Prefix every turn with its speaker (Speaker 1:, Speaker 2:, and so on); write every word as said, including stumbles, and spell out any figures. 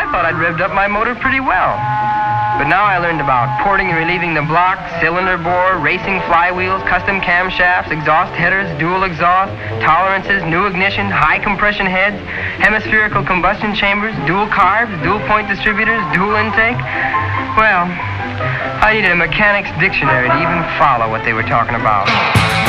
Speaker 1: I thought I'd revved up my motor pretty well. But now I learned about porting and relieving the block, cylinder bore, racing flywheels, custom camshafts, exhaust headers, dual exhaust, tolerances, new ignition, high compression heads, hemispherical combustion chambers, dual carbs, dual point distributors, dual intake. Well, I needed a mechanic's dictionary to even follow what they were talking about.